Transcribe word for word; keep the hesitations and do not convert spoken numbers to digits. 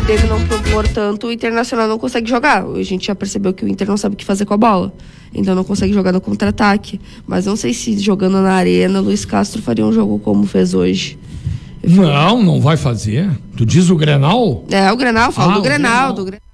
dele não propor tanto, o Internacional não consegue jogar. A gente já percebeu que o Inter não sabe o que fazer com a bola. Então não consegue jogar no contra-ataque. Mas não sei se jogando na arena, Luiz Castro faria um jogo como fez hoje. Não, não vai fazer. Tu diz o Grenal? É, o Grenal, falo ah, do o Grenal, Grenal. do Grenal.